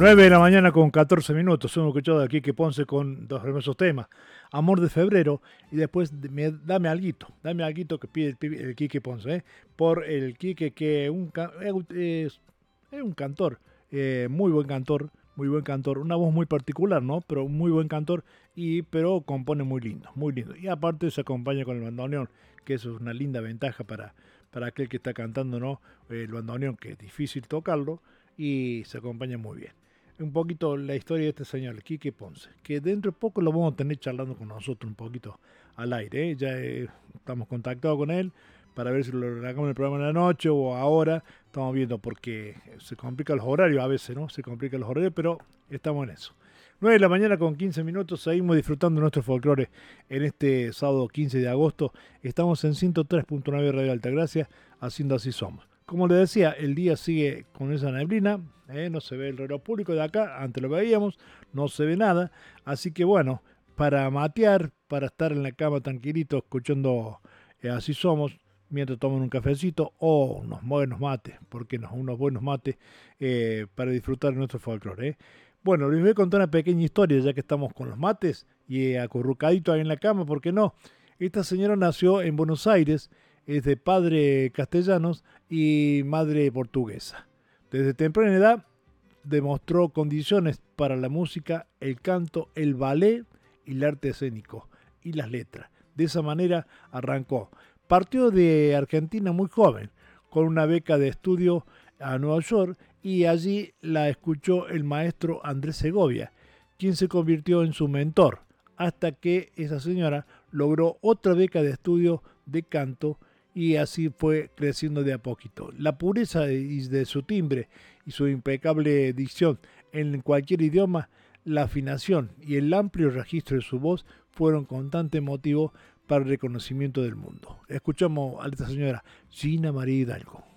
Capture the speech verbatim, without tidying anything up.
nueve de la mañana con catorce minutos. Hemos escuchado a Quique Ponce con dos hermosos temas. Amor de febrero y después de- me- Dame alguito. Dame alguito que pide el, pibe- el Quique Ponce. ¿eh? Por el Quique que un ca- es, es- es un cantor. eh, muy buen cantor. Muy buen cantor. Una voz muy particular, ¿no? Pero muy buen cantor. Y, pero compone muy lindo. Muy lindo. Y aparte se acompaña con el bandoneón. Que eso es una linda ventaja para, para aquel que está cantando, ¿no? El bandoneón, que es difícil tocarlo. Y se acompaña muy bien un poquito la historia de este señor, Quique Ponce, que dentro de poco lo vamos a tener charlando con nosotros un poquito al aire. ¿eh? Ya eh, estamos contactados con él para ver si lo hagamos en el programa de la noche o ahora. Estamos viendo porque se complican los horarios a veces, ¿no? Se complican los horarios, pero estamos en eso. nueve de la mañana con quince minutos, seguimos disfrutando de nuestro folclore en este sábado quince de agosto. Estamos en ciento tres punto nueve Radio Altagracia, haciendo Así Somos. Como les decía, el día sigue con esa neblina, ¿eh? No se ve el reloj público de acá, antes lo veíamos, no se ve nada, así que bueno, para matear, para estar en la cama tranquilito, escuchando eh, Así Somos, mientras toman un cafecito o unos buenos mates, porque no, unos buenos mates eh, para disfrutar de nuestro folclore. ¿eh? Bueno, les voy a contar una pequeña historia, ya que estamos con los mates y eh, acurrucadito ahí en la cama, ¿por qué no? Esta señora nació en Buenos Aires, es de padre castellanos y madre portuguesa. Desde temprana edad demostró condiciones para la música, el canto, el ballet y el arte escénico y las letras. De esa manera arrancó. Partió de Argentina muy joven, con una beca de estudio a Nueva York y allí la escuchó el maestro Andrés Segovia, quien se convirtió en su mentor, hasta que esa señora logró otra beca de estudio de canto y así fue creciendo de a poquito. La pureza de, de su timbre y su impecable dicción en cualquier idioma, la afinación y el amplio registro de su voz fueron constante motivo para el reconocimiento del mundo. Escuchamos a esta señora Gina María Hidalgo.